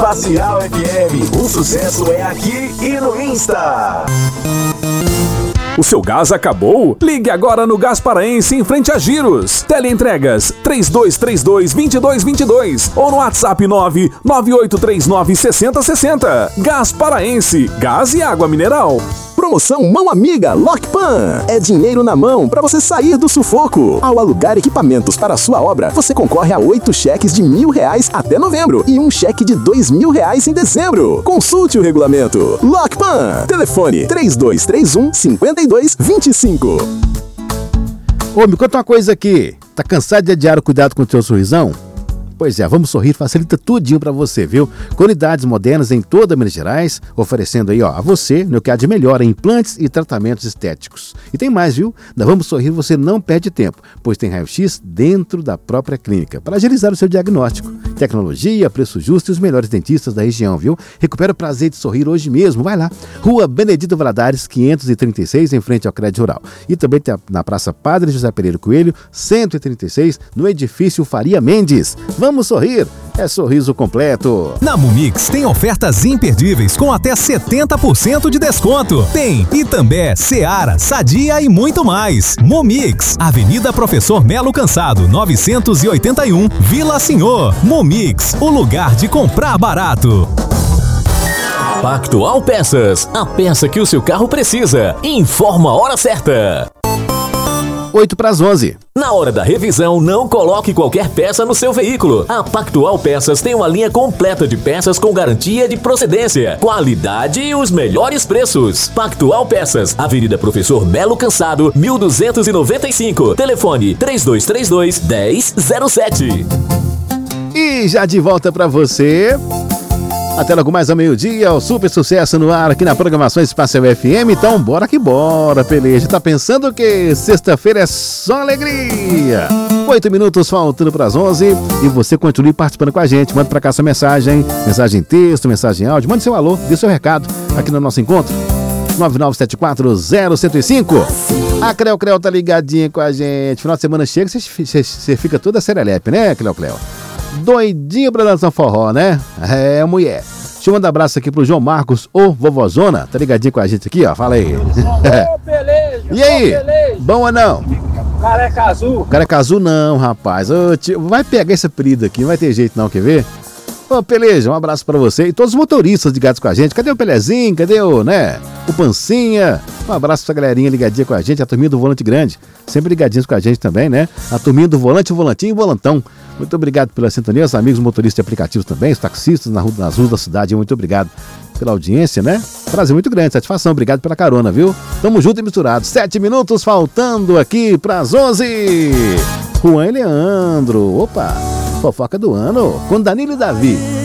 Glacial FM, o sucesso é aqui e no Insta. O seu gás acabou? Ligue agora no Gás Paraense em frente a Giros. Teleentregas 3232-2222 ou no WhatsApp 99839-6060. Gás Paraense, gás e água mineral. Promoção Mão Amiga Lockpan. É dinheiro na mão para você sair do sufoco. Ao alugar equipamentos para a sua obra, você concorre a 8 cheques de R$1.000 até novembro e um cheque de R$2.000 em dezembro. Consulte o regulamento. Lockpan. Telefone 3231-5225. Ô, me conta uma coisa aqui. Tá cansado de adiar o cuidado com o teu sorrisão? Pois é, Vamos Sorrir facilita tudinho pra você, viu? Com unidades modernas em toda Minas Gerais, oferecendo aí, a você, no que há de melhor em implantes e tratamentos estéticos. E tem mais, viu? Na Vamos Sorrir você não perde tempo, pois tem raio-x dentro da própria clínica, para agilizar o seu diagnóstico. Tecnologia, preço justo e os melhores dentistas da região, viu? Recupera o prazer de sorrir hoje mesmo, vai lá. Rua Benedito Valadares, 536, em frente ao Crédito Rural. E também tem na Praça Padre José Pereira Coelho, 136, no edifício Faria Mendes. Vamos sorrir, é sorriso completo. Na Mumix tem ofertas imperdíveis com até 70% de desconto. Tem Itambé, Seara, Sadia e muito mais. Mumix, Avenida Professor Melo Cansado, 981, Vila Senhor. Mumix, o lugar de comprar barato. Pactual Peças, a peça que o seu carro precisa. Informa a hora certa. 8:11. Na hora da revisão, não coloque qualquer peça no seu veículo. A Pactual Peças tem uma linha completa de peças com garantia de procedência, qualidade e os melhores preços. Pactual Peças, Avenida Professor Melo Cansado, 1295. Telefone 3232-1007. E já de volta pra você. Até logo mais ao meio-dia, o super sucesso no ar aqui na programação Espacial FM. Então bora que bora, peleja. Tá pensando que sexta-feira é só alegria? 8 minutos faltando para as 11 e você continue participando com a gente. Manda pra cá sua mensagem em texto, mensagem em áudio. Mande seu alô, dê seu recado aqui no nosso encontro. 9974-0105. A Creu tá ligadinha com a gente. Final de semana chega, você fica toda serelepe, né, Creu? Doidinho pra dançar forró, né? É, mulher. Deixa eu mandar um abraço aqui pro João Marcos, ô vovozona. Tá ligadinho com a gente aqui, ó. Fala aí. E aí? Bom ou não? Careca azul. Careca azul não, rapaz. Vai pegar esse apelido aqui, não vai ter jeito não, quer ver? Ô, Peleja, um abraço pra você e todos os motoristas ligados com a gente. Cadê o Pelezinho? Cadê o Pancinha? Um abraço pra galerinha ligadinha com a gente, a turminha do Volante Grande. Sempre ligadinhos com a gente também, né? A turminha do Volante, o Volantinho e o Volantão. Muito obrigado pela sintonia, os amigos motoristas de aplicativos também, os taxistas nas ruas da cidade. Muito obrigado pela audiência, né? Prazer muito grande, satisfação. Obrigado pela carona, viu? Tamo junto e misturado. 7 minutos faltando aqui pras 11. Juan e Leandro. Opa! Fofoca do ano com Danilo e Davi.